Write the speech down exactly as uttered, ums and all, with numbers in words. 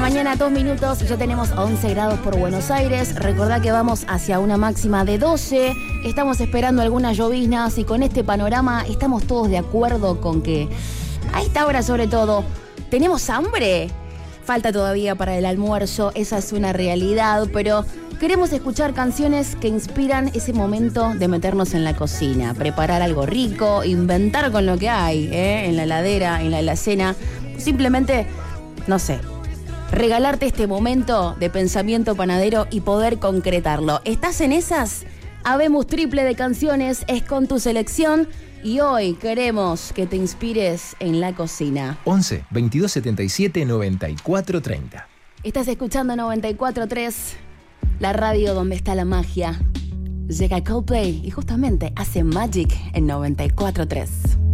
mañana, dos minutos, ya tenemos once grados por Buenos Aires. Recordá que vamos hacia una máxima de doce. Estamos esperando algunas lloviznas y con este panorama estamos todos de acuerdo con que a esta hora sobre todo, ¿tenemos hambre? Falta todavía para el almuerzo, esa es una realidad, pero queremos escuchar canciones que inspiran ese momento de meternos en la cocina, preparar algo rico, inventar con lo que hay, ¿eh? En la heladera, en la alacena, simplemente, no sé, regalarte este momento de pensamiento panadero y poder concretarlo. ¿Estás en esas? Habemos triple de canciones, es con tu selección. Y hoy queremos que te inspires en la cocina. once, veintidós setenta y siete, noventa y cuatro treinta. Estás escuchando noventa y cuatro tres, la radio donde está la magia. Llega Coldplay y justamente hace Magic en noventa y cuatro tres.